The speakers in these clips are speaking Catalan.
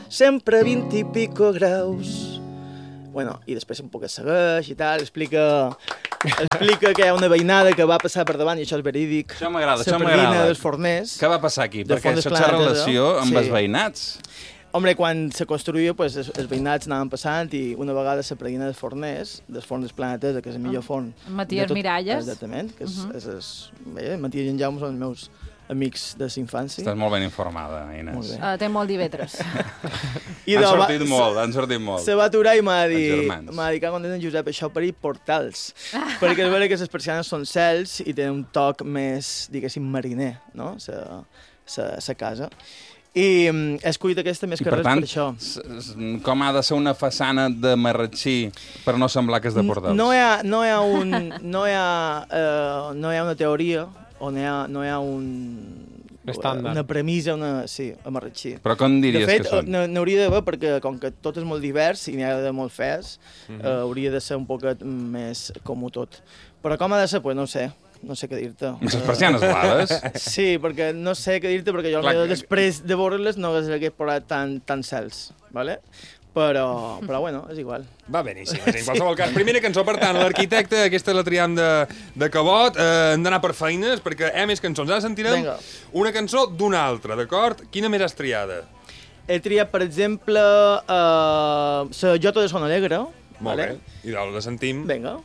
sempre 20 i pico graus. Bueno, i després un poc es segueix i tal, explica que hi ha una veïnada que va passar per davant, i això és verídic. Això m'agrada, La pardina dels forners. Què va passar aquí? De Perquè Font això d'Esplanades, té relació amb sí. els veïnats. Home, quan se construïa, pues, els veïnats anaven passant i una vegada la pradina dels forners, dels forns Planetesa, que és el millor forn... Maties Miralles. Exactament, que bé, Maties i en Jaume són els meus amics de la infància. Estàs molt ben informada, Inés. Molt bé. Té molt d'Ivetres. Han sortit molt. Se va aturar i m'ha dit, germans. quan en Josep, això per portals. Perquè és vera que les persianes són cels i tenen un toc més, diguéssim, mariner, no? La casa. I he escollit aquesta més que res per això. Com ha de ser una façana de Marratxí per no semblar que és de Portals? No hi ha una teoria o no hi ha una premissa, a Marratxí. Però com diries que són? De fet, n'hauria d'haver, perquè com que tot és molt divers i n'hi ha de molt fes, hauria de ser un poquet més comú tot. Però com ha de ser? Pues no sé. No sé què dir-te. Les persianes blades? Sí, perquè no sé què dir-te, perquè jo després de veure-les no hagués posat tant cels, ¿vale? Però bueno, és igual. Va beníssim, en qualsevol cas. Primera cançó, per tant, l'arquitecte, aquesta la triam de Cabot, hem d'anar per feines, perquè hi ha més cançons. Ara sentirem una cançó d'una altra, d'acord? Quina més has triada? He triat, per exemple, la Jota de Son Alegre. Molt bé, i la sentim. Vinga.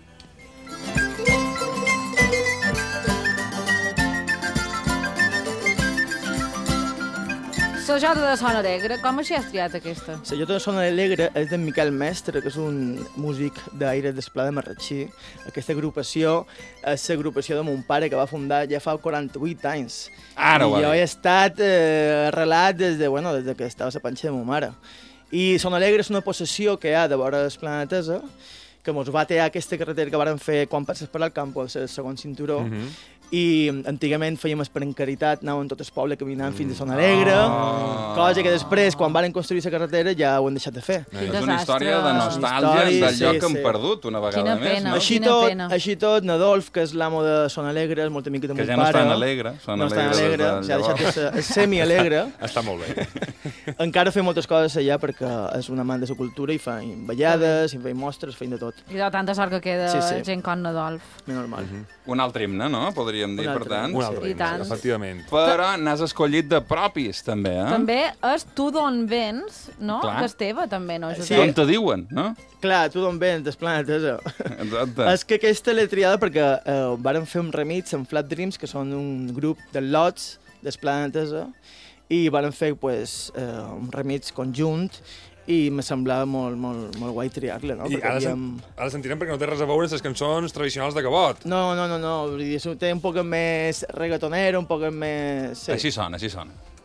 La Jota de Son Alegre, com així has triat aquesta? La Jota de Son Alegre és d'en Miquel Mestre, que és un músic d'Aire d'Esplà de Marratxí. Aquesta agrupació és l'agrupació de mon pare, que va fundar ja fa 48 anys. Ara ho va dir. I jo he estat arrelat des que estava a la panxa de ma mare. I Son Alegre és una possessió que hi ha de vora Planetesa, que mos va tear aquesta carretera que varen fer quan passes per al camp, el segon cinturó, i antigament fèiem esperancaritat, anàvem tot el poble caminant fins a Son Alegre, cosa que després, quan varen construir la carretera, ja ho han deixat de fer. És una història de nostàlgia del lloc que hem perdut una vegada més. Així tot, Nadolf, que és l'amo de Son Alegre, és molt amic de mon pare. Que ja no està en Alegre. No està en Alegre, s'ha deixat de ser semi-alegre. Està molt bé. Encara fem moltes coses allà perquè és un amant de la cultura i feim ballades, i feim mostres, feim de tot. I de tanta sort que queda gent com Nadolf. Normal. Un altre himne, no? Podríem dir, per tant. Un altre himne, efectivament. Però n'has escollit de propis, també, eh? També és Tu d'on vens, no? Que és teva, també, no, Josep? D'on te diuen, no? Clar, Tu d'on vens, des Planetesa. Exacte. És que aquesta l'he triada perquè varen fer un remix amb Flat Dreams, que són un grup de lots des Planetesa, i varen fer un remix conjunt, i me semblava molt guai triar-la, no? I ara sentirem perquè no té res a veure amb les cançons tradicionals de Cabot. No. Té un poc més reggaetonero, un poc més... Així sona.